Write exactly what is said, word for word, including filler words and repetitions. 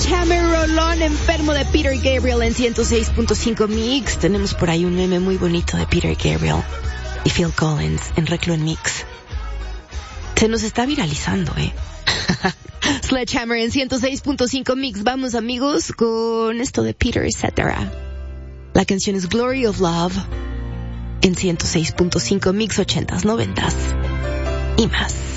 Sledgehammer, rolón enfermo de Peter Gabriel en ciento seis punto cinco Mix. Tenemos por ahí un meme muy bonito de Peter Gabriel y Phil Collins en Reclo en Mix. Se nos está viralizando, ¿eh? Sledgehammer en ciento seis punto cinco Mix. Vamos, amigos, con esto de Peter Cetera. La canción es Glory of Love en ciento seis punto cinco Mix, ochentas, noventas y más.